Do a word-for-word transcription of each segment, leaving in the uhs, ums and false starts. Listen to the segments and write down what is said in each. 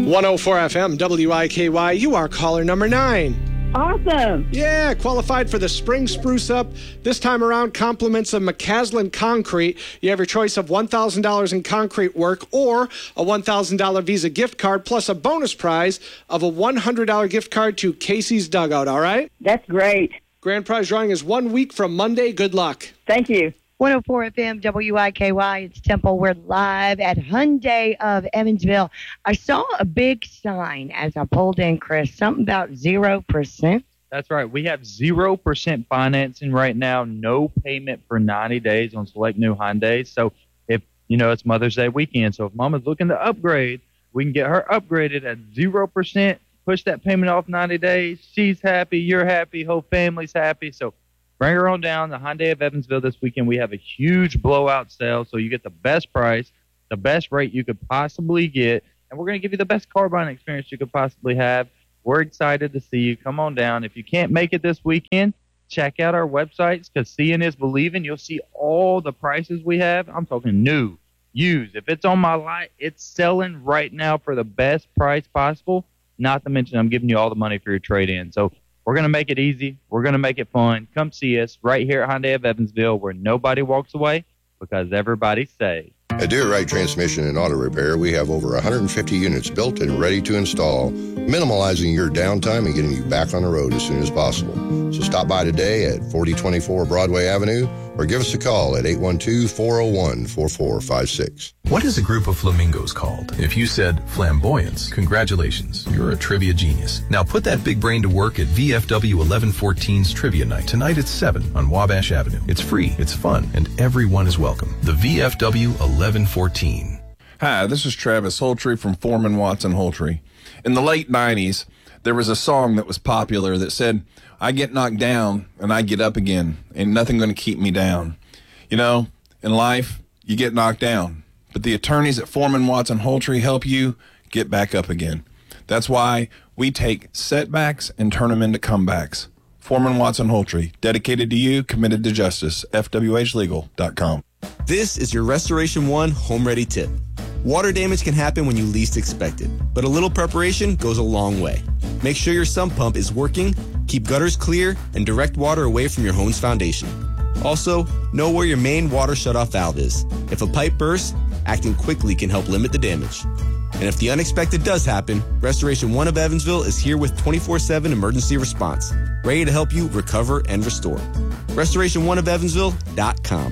one oh four F M, W I K Y. You are caller number nine. Awesome. Yeah, qualified for the Spring Spruce Up. This time around, compliments of McCaslin Concrete. You have your choice of one thousand dollars in concrete work or a one thousand dollars Visa gift card plus a bonus prize of a one hundred dollars gift card to Casey's Dugout, all right? That's great. Grand prize drawing is one week from Monday. Good luck. Thank you. one oh four F M, W I K Y. It's Temple. We're live at Hyundai of Evansville. I saw a big sign as I pulled in, Chris, something about zero percent. That's right. We have zero percent financing right now, no payment for ninety days on select new Hyundais. So if, you know, it's Mother's Day weekend, so if Mama's looking to upgrade, we can get her upgraded at zero percent, push that payment off ninety days. She's happy, you're happy, whole family's happy. So bring her on down to Hyundai of Evansville this weekend. We have a huge blowout sale, so you get the best price, the best rate you could possibly get, and we're going to give you the best car buying experience you could possibly have. We're excited to see you. Come on down. If you can't make it this weekend, check out our websites, because seeing is believing. You'll see all the prices we have. I'm talking new, used. If it's on my lot, it's selling right now for the best price possible, not to mention I'm giving you all the money for your trade-in. So we're going to make it easy. We're going to make it fun. Come see us right here at Hyundai of Evansville, where nobody walks away because everybody saves. At Do It Right Transmission and Auto Repair, we have over one hundred fifty units built and ready to install, minimalizing your downtime and getting you back on the road as soon as possible. So stop by today at forty twenty-four Broadway Avenue or give us a call at eight one two, four oh one, four four five six. What is a group of flamingos called? If you said flamboyance, congratulations, you're a trivia genius. Now put that big brain to work at V F W eleven fourteen's Trivia Night. Tonight at seven on Wabash Avenue. It's free, it's fun, and everyone is welcome. The V F W eleven fourteen. Hi, this is Travis Holtree from Foreman Watson Holtree. In the late nineties, there was a song that was popular that said, I get knocked down and I get up again. Ain't nothing going to keep me down. You know, in life, you get knocked down. But the attorneys at Foreman Watson Holtree help you get back up again. That's why we take setbacks and turn them into comebacks. Foreman Watson Holtree, dedicated to you, committed to justice. F W H legal dot com. This is your Restoration One Home Ready tip. Water damage can happen when you least expect it, but a little preparation goes a long way. Make sure your sump pump is working, keep gutters clear, and direct water away from your home's foundation. Also, know where your main water shutoff valve is. If a pipe bursts, acting quickly can help limit the damage. And if the unexpected does happen, Restoration One of Evansville is here with twenty-four seven emergency response, ready to help you recover and restore. Restoration One of Evansville dot com.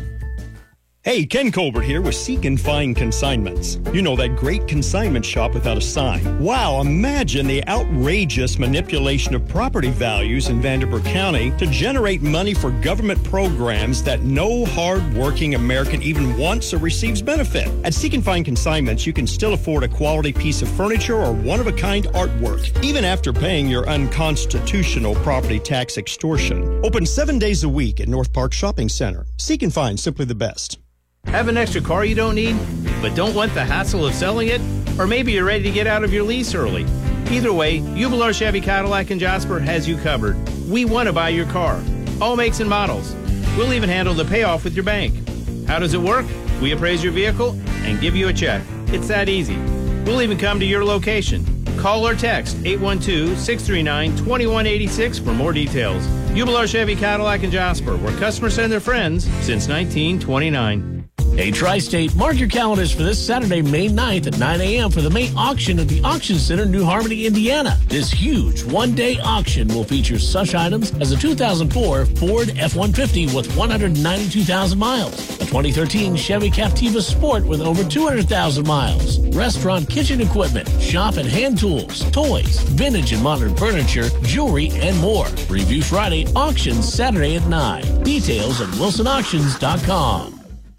Hey, Ken Colbert here with Seek and Find Consignments. You know, that great consignment shop without a sign. Wow, imagine the outrageous manipulation of property values in Vanderburgh County to generate money for government programs that no hard-working American even wants or receives benefit. At Seek and Find Consignments, you can still afford a quality piece of furniture or one-of-a-kind artwork, even after paying your unconstitutional property tax extortion. Open seven days a week at North Park Shopping Center. Seek and Find, simply the best. Have an extra car you don't need, but don't want the hassle of selling it? Or maybe you're ready to get out of your lease early. Either way, Ubelar Chevy Cadillac in Jasper has you covered. We want to buy your car. All makes and models. We'll even handle the payoff with your bank. How does it work? We appraise your vehicle and give you a check. It's that easy. We'll even come to your location. Call or text eight one two, six three nine, two one eight six for more details. Ubelar Chevy Cadillac in Jasper, where customers send their friends since nineteen twenty-nine. Hey, Tri-State, mark your calendars for this Saturday, May ninth at nine a.m. for the May auction at the Auction Center, New Harmony, Indiana. This huge one-day auction will feature such items as a two thousand four Ford F one fifty with one hundred ninety-two thousand miles, a twenty thirteen Chevy Captiva Sport with over two hundred thousand miles, restaurant kitchen equipment, shop and hand tools, toys, vintage and modern furniture, jewelry, and more. Review Friday, auction Saturday at nine. Details at wilson auctions dot com.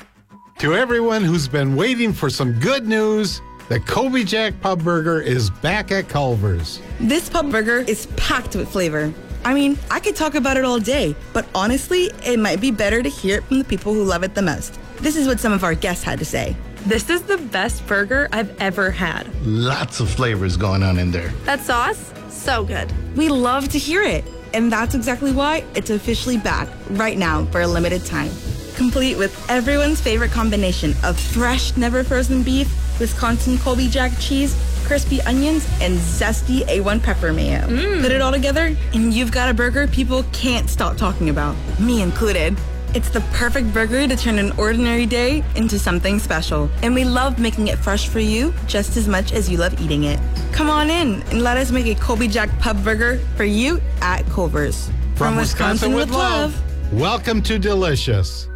To everyone who's been waiting for some good news, the Kobe Jack Pub Burger is back at Culver's. This pub burger is packed with flavor. I mean, I could talk about it all day, but honestly, it might be better to hear it from the people who love it the most. This is what some of our guests had to say. This is the best burger I've ever had. Lots of flavors going on in there. That sauce, so good. We love to hear it, and that's exactly why it's officially back right now for a limited time. Complete with everyone's favorite combination of fresh, never frozen beef Wisconsin Colby Jack cheese, crispy onions, and zesty A one pepper mayo. Mm. Put it all together, and you've got a burger people can't stop talking about, me included. It's the perfect burger to turn an ordinary day into something special. And we love making it fresh for you just as much as you love eating it. Come on in and let us make a Colby Jack pub burger for you at Culver's. From, Wisconsin, Wisconsin with love. love. Welcome to Delicious.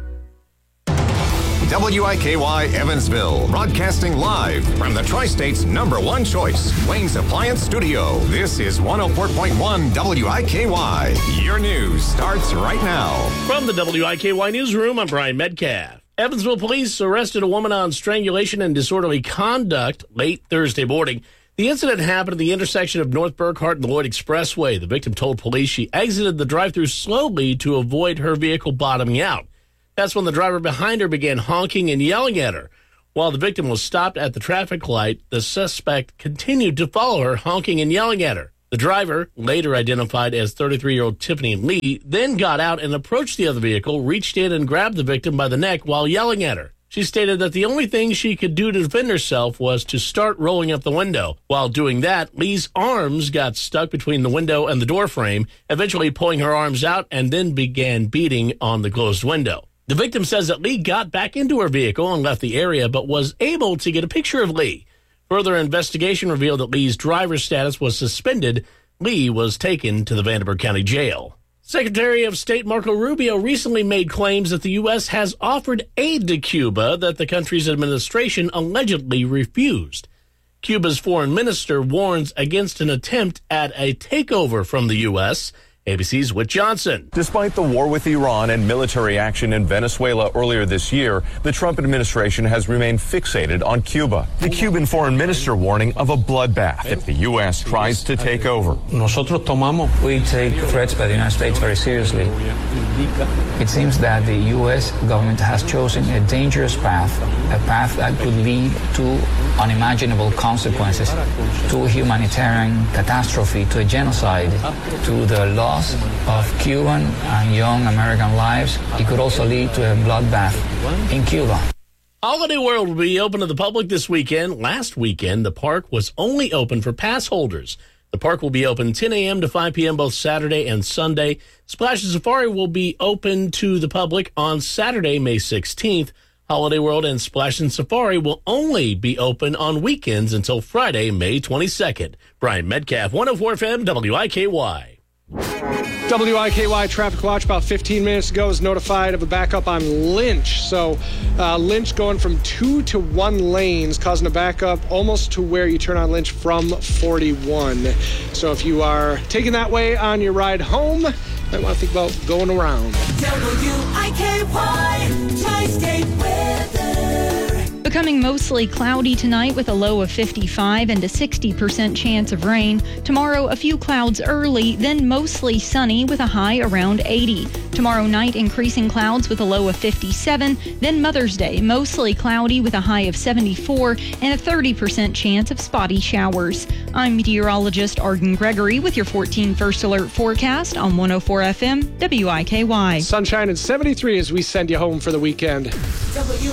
W I K Y Evansville, broadcasting live from the Tri-State's number one choice, Wayne's Appliance Studio. This is one oh four point one W I K Y. Your news starts right now. From the W I K Y Newsroom, I'm Brian Metcalf. Evansville police arrested a woman on strangulation and disorderly conduct late Thursday morning. The incident happened at the intersection of North Burkhart and the Lloyd Expressway. The victim told police she exited the drive-thru slowly to avoid her vehicle bottoming out. That's when the driver behind her began honking and yelling at her. While the victim was stopped at the traffic light, the suspect continued to follow her, honking and yelling at her. The driver, later identified as thirty-three-year-old Tiffany Lee, then got out and approached the other vehicle, reached in and grabbed the victim by the neck while yelling at her. She stated that the only thing she could do to defend herself was to start rolling up the window. While doing that, Lee's arms got stuck between the window and the door frame, eventually pulling her arms out and then began beating on the closed window. The victim says that Lee got back into her vehicle and left the area, but was able to get a picture of Lee. Further investigation revealed that Lee's driver's status was suspended. Lee was taken to the Vanderburgh County Jail. Secretary of State Marco Rubio recently made claims that the U S has offered aid to Cuba that the country's administration allegedly refused. Cuba's foreign minister warns against an attempt at a takeover from the U S A B C's Whit Johnson. Despite the war with Iran and military action in Venezuela earlier this year, the Trump administration has remained fixated on Cuba. The Cuban foreign minister warning of a bloodbath if the U S tries to take over. Nosotros tomamos. We take threats by the United States very seriously. It seems that the U S government has chosen a dangerous path, a path that could lead to unimaginable consequences, to a humanitarian catastrophe, to a genocide, to the loss of Cuban and young American lives. It could also lead to a bloodbath in Cuba. Holiday World will be open to the public this weekend. Last weekend, the park was only open for pass holders. The park will be open ten a.m. to five p.m. both Saturday and Sunday. Splash and Safari will be open to the public on Saturday, May sixteenth. Holiday World and Splash and Safari will only be open on weekends until Friday, May twenty-second. Brian Metcalf, one oh four F M, W I K Y. W I K Y Traffic Watch about fifteen minutes ago is notified of a backup on Lynch. So uh, Lynch going from two to one lanes, causing a backup almost to where you turn on Lynch from forty-one. So if you are taking that way on your ride home, you might want to think about going around. W I K Y Tri-State Weather. Becoming mostly cloudy tonight with a low of fifty-five and a sixty percent chance of rain. Tomorrow, a few clouds early, then mostly sunny with a high around eighty. Tomorrow night, increasing clouds with a low of fifty-seven. Then Mother's Day, mostly cloudy with a high of seventy-four and a thirty percent chance of spotty showers. I'm meteorologist Arden Gregory with your fourteen First Alert forecast on one oh four F M W I K Y. Sunshine and seventy-three as we send you home for the weekend.